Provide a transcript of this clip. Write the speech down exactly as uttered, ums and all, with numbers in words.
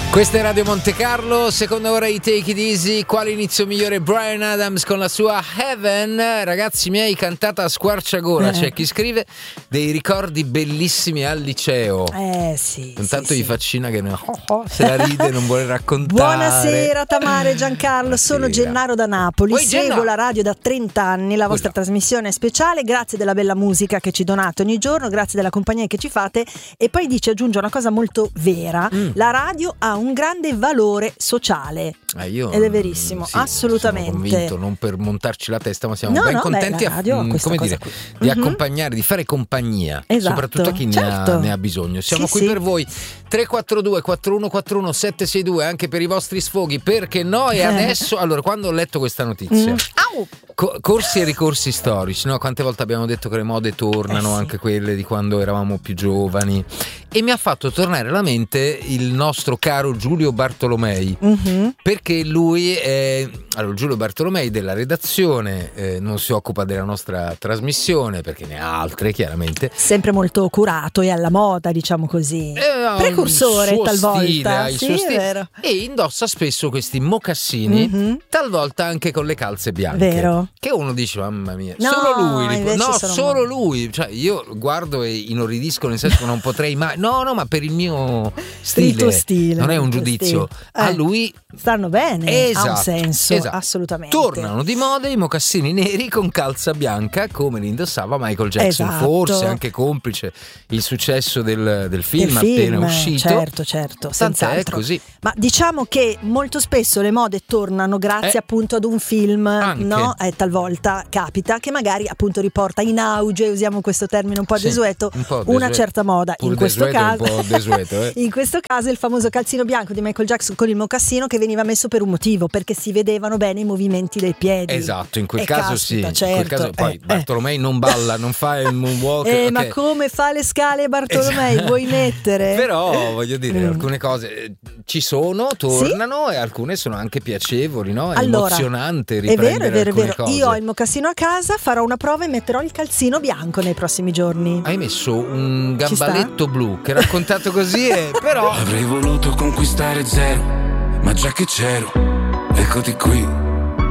Questa è Radio Monte Carlo, seconda ora di Take It Easy. Quale inizio migliore? Bryan Adams con la sua Heaven. Ragazzi miei, cantata a squarciagola. C'è chi scrive dei ricordi bellissimi al liceo. Eh sì. Intanto sì, gli sì. faccina che no, se la ride, non vuole raccontare. Buonasera Tamara e Giancarlo, sono Buonasera. Gennaro da Napoli. Poi Seguo Genna. la radio da trenta anni, la vostra Quella. trasmissione è speciale. Grazie della bella musica che ci donate ogni giorno, grazie della compagnia che ci fate. E poi dice, aggiunge una cosa molto vera: Mm. la radio ha un grande valore sociale. Eh, io, Ed è verissimo, sì, assolutamente. Sono convinto, non per montarci la testa, ma siamo No, ben no, contenti beh, la radio a, ha mm, questa come cosa dire, qui. di Mhm. accompagnare, di fare compagnia, Esatto, soprattutto a chi ne, certo. ha, ne ha bisogno. Siamo Sì, qui sì. per voi. Tre quattro due quattro uno quattro uno sette sei due, anche per i vostri sfoghi, perché noi adesso, allora, quando ho letto questa notizia, Mm. Au! co- corsi e ricorsi storici, no? Quante volte abbiamo detto che le mode tornano, Eh sì. anche quelle di quando eravamo più giovani, e mi ha fatto tornare alla mente il nostro caro Giulio Bartolomei. Mhm. Perché lui è, allora Giulio Bartolomei della redazione, eh, non si occupa della nostra trasmissione perché ne ha altre chiaramente. Sempre molto curato e alla moda, diciamo così. Eh, ha un Precursore suo talvolta. stile, ha il Sì, suo è stile, vero. e indossa spesso questi mocassini, Mhm. talvolta anche con le calze bianche. Vero. Che uno dice, mamma mia, No, solo lui, li può- invece no, sono solo molto- lui, cioè io guardo e inorridisco, nel senso che non potrei mai, no, no, ma per il mio stile, tuo stile, non è un il tuo giudizio, stile. a Eh. lui Stanno bene, ha Esatto, un senso, esatto. assolutamente. tornano di moda i mocassini neri con calza bianca come li indossava Michael Jackson. Esatto. Forse anche complice il successo del, del film Del appena film, uscito. certo, certo, Tant'è, senz'altro. così. Ma diciamo che molto spesso le mode tornano grazie Eh. appunto ad un film, Anche. no? Eh, talvolta capita che magari appunto riporta in auge, usiamo questo termine un po' Sì, desueto, un po' una desueto. certa moda. Pure In questo desueto è un caso, po' desueto, eh. in questo caso il famoso calzino bianco di Michael Jackson con il mocassino, che veniva messo per un motivo, perché si vedevano bene i movimenti dei piedi. Esatto, in quel E caso caspita, sì. certo, in quel caso, poi eh, Bartolomei non balla, non fa il moonwalk. Eh, ok. ma come fa le scale Bartolomei? Esatto. Vuoi mettere? Però voglio dire, Mm. alcune cose eh, ci sono, tornano, e alcune sono anche piacevoli, no? È Allora, emozionante È riprendere vero, è vero, è alcune vero. cose. Io ho il mocassino a casa, farò una prova e metterò il calzino bianco nei prossimi giorni. Hai messo un Ci sta? gambaletto blu che raccontato così è, però Avrei voluto conquistare zero, ma già che c'ero, eccoti qui.